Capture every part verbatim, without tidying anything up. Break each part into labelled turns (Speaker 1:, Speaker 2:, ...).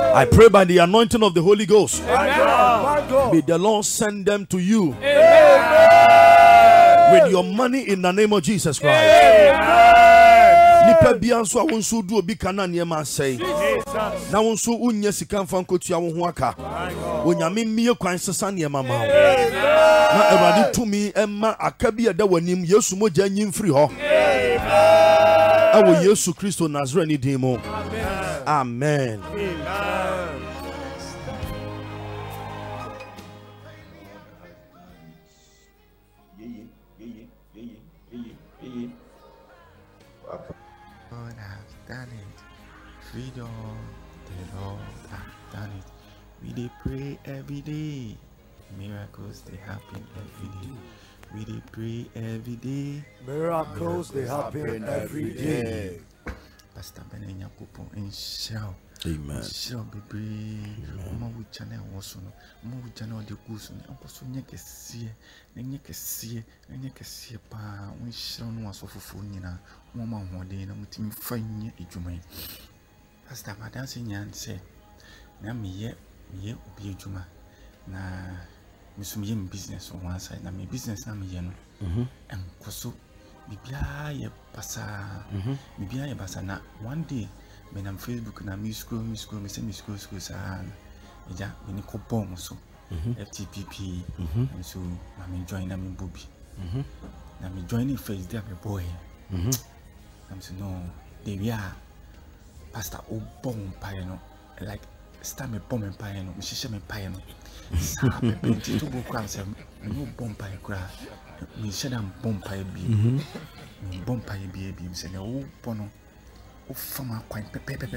Speaker 1: I pray by the anointing of the Holy Ghost. Amen. May the Lord send them to you. Amen. With your money in the name of Jesus Christ. Nipa bianso a wonso du obi kana niema sei. Na wonso unya sika mfa nkotua wo ho aka. Onyame mmie kwan sesa niema ma wo. Na Awurade tumi emma aka bi eda wanim Yesu moja nyim firi ho. Awo Yesu Kristo Nazarene din mu. Amen.
Speaker 2: God has done it. Freedom, the Lord has done it. We dey pray every day. Miracles they happen every day. We dey pray every day.
Speaker 3: Miracles they happen every day.
Speaker 2: Pastor Benenya Popo in shout.
Speaker 1: Amen.
Speaker 2: Shout baby. Mama we channel was no. Mama we channel the goose no. Uncle so nyeke sie. Nyeke sie. Nyeke sie pa. We shout no aso fufu nyina. Mama hode na mutimi fanye ejuma. Pastor Madam Sinyan say na me ye me ye obi ejuma. Na me sum ye business on one side na me business na me ye no. Mhm. Enkoso bibia ye pasa. Mhm. Bibia ye pasa na one day me na Facebook na me scroll me scroll me say me scroll scroll sa eja me ni ko bomb so. F T P P. Mhm. So na me join na me bobi. Mhm. Na me join in face there me boy. Mhm. I'm saying no, they we are Pastor O bomb pie no like start me bomb empire no, me shisha me pie no. Sa me penti to go kram say me no bomb pie kra. Me shed am bomb pie bi. Mhm. Me bomb pie bi bi me say no o bono o fama kwan pepe pepe.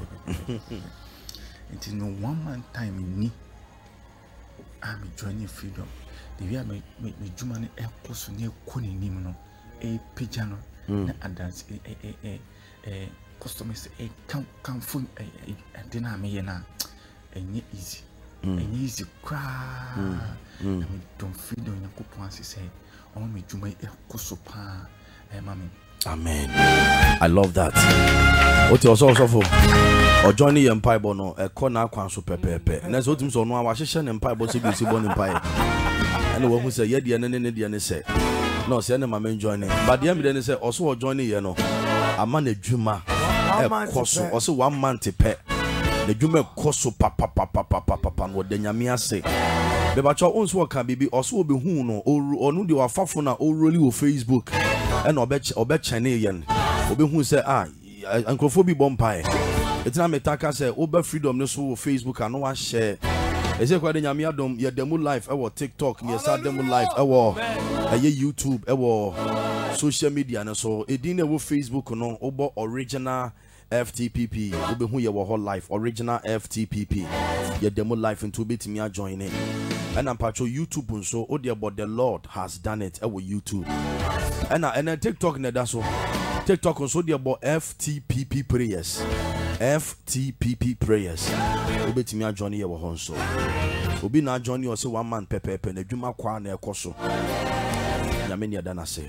Speaker 2: It is no one man time ni. I'm joining freedom. The way me me me juma ne e koso ne ko ni nim no e pija no na advance e e e e customers e kan kan phone e e dina me ye na enye easy enye easy cra na me don freedom yakopon asese o me juma e koso pa e mama.
Speaker 1: Amen. I love that. What you also also for or joining empire bono e corner kwan so pepepe. Na so tim so no a wa hye empire bo so bi si bon empire. And we who say ye de ne ne de ne say. No say na ma joining. But the end de ne say also joining ye no. Ama na dwuma e koso also one month pe. The dwuma koso papa papa papa papa no de nyame ase. Be ba cho onso ka bibi also obi hu no onu de wa fafo na o roli wo Facebook. And obe obe channel yen obe hu say ah ankrofo bi bompae etina metaka say obe freedom no so Facebook and wa share e say kwa de nyame adom ye demo live e wo TikTok ye sa demo live e wo e YouTube e wo social media no so edin e wo Facebook no obo original F T P P obe hu ye wo ho live original F T P P ye demo live into betimi a join in and am patcho YouTube nso o de about the Lord has done it e wo YouTube. And and then TikTok na that's so TikTok also dey about F T P P prayers. F T P P prayers. Obetimi a join here wo honso. Obi na join you say one man pepe pepe na dwuma kwa na ekoso. Nyame ne da na say.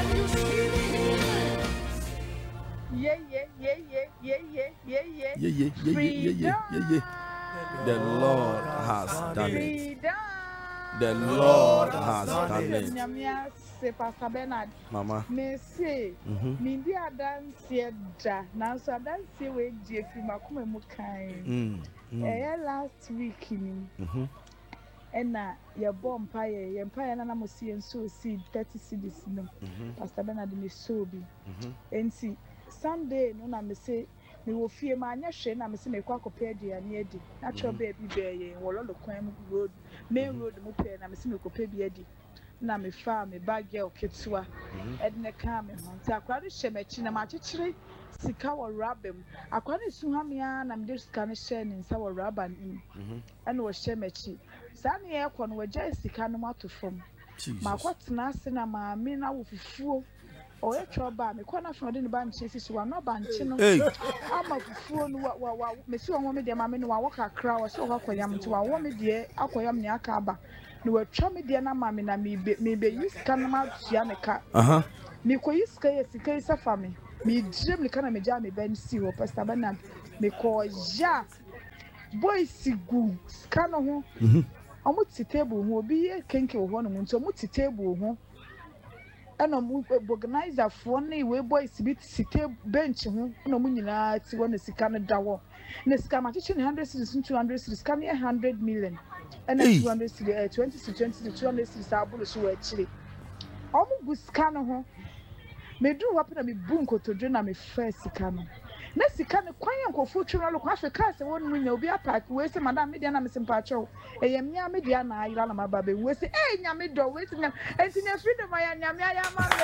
Speaker 4: Yeah yeah yeah yeah yeah yeah yeah yeah.
Speaker 1: Yeah yeah yeah yeah yeah yeah. The Lord has done it. The Lord has done it.
Speaker 4: Pastor Bernard,
Speaker 1: Mama,
Speaker 4: me say, me di adansi da, na so adansi we je fi makoma mu kan. Eh last week ni. Mhm. Ena ye bomb paye, ye paye na na mo see enso see thirty cedis no. Pastor Bernard me so bi. Mhm. Enti Sunday no na me say me wo fie ma anya hwe na me say me kwa kopɛ aduane adi. Na cho ba bi be ye wo lo kwan mu road. Main road mu pɛ na me say me kopɛ bi adi. Na me fa me bag girl ketwa edne ka me ho nti akwado hye machi na ma kyekere sika wo rabem akwado su ha me na me de sika ne hye ne nsa wo raba nim ene wo hye machi sa ne ye kɔ no wagya sika no mato fam ma kwatena ase na ma me na wo fufuo o ye choba me kɔ na fa de ne ba nche sisi wa no ba nche no ama fufuo no wa wa me si wo me de ma me no wa wo kakra wo so kwakɔyam nti wa wo me de akɔyam ne aka aba no we try me there na mama na me be me be use can ma tua ne ka aha me ko use ka yes ka isa fa me me dream le kana me ja me ben si wo Pastor Bernard me ko ja boys sigu scan ho omo ti table ho obi ye kenke ho no nso omo ti table ho ana mo organizer fo na we boys bi ti table bench ho na mo nyina ti wo na sika no dawo na sika ma chichi one hundred cities two hundred cities sika na one hundred million ana two hundred cities twenty to twenty to two hundred cities abulu so wa chire omo gu sika no ho me do wapi na me bu nkotodwe na me first sika no na sika no kwan yankofo twira lo kwa Africa se wonu nya obi apack we se madam media na me simpacho e yem nya media na ayira na maba be we se eh nya me do we se nya enti nya freedom aya nya me aya ma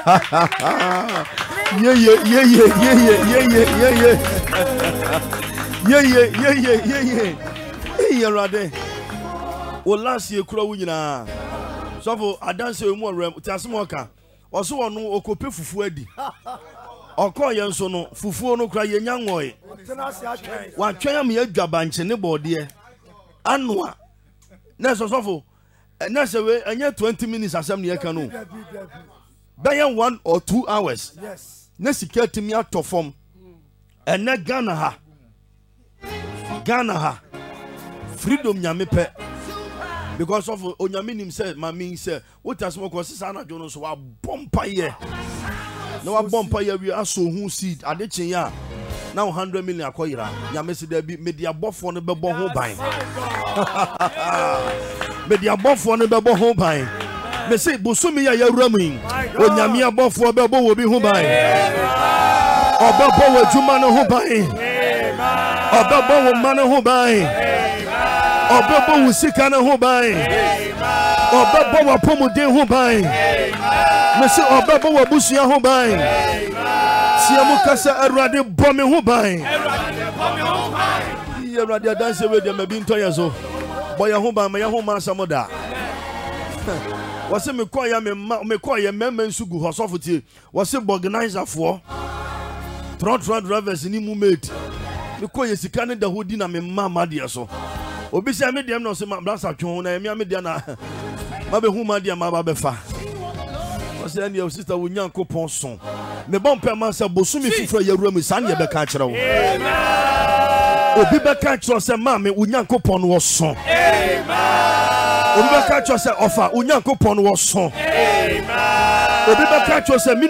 Speaker 1: ye ye ye ye ye ye ye ye ye ye ye ye ye ye ye ye rade o last year kura wu nyina so for adanse mu rem ti asemo ka oso wonu okope fufu adi okọ ye nso no fufuo no kura ye nyanwoe wa twanya me adwaba nche ne bode anoa na so sofo na se we enye twenty minutes asem ne yeka no bayan one or two hours yes na sikati mi atofom ene Ghana ha Ghana ha freedom nyame pe because of onyame nim say mami say what as mo ko sisa na jono so wa bompa ye na wa bompa ye wi aso hu seed ade chen ya na one hundred million akoyira nyame se da bi media bofo no bebo ho ban media bofo no bebo ho ban me say bosumi ya yawura mu onyame abofo bebo wo bi ho ban obebo wo juma no ho ban obebo wo ma no ho ban obebo wo sika no ho ban obebo wo pomuden ho ban me say obebo wo busua ho ban siamu kasa Awurade bɔ me ho ban Awurade dance we de mabi ntoye so bɔ ya ho ban me ya ho ma samoda wose me kɔ ya me me kɔ ya memma nsugu hosofo tie wose organizer fo trot trot drivers ni mu mate me kɔ ya sika ne da hodi na me mama de so obi se me dem no se ma blasa twon na me me de na ma be hu ma de ma ba be fa wose and your sister wo nyankopon son me bon pema se bosumi fufura yawura mu san ye be ka kire wo amen obi be ka kire se ma me unyankopon wo son amen obi be ka kire se ofa unyankopon wo son amen obi be ka kire se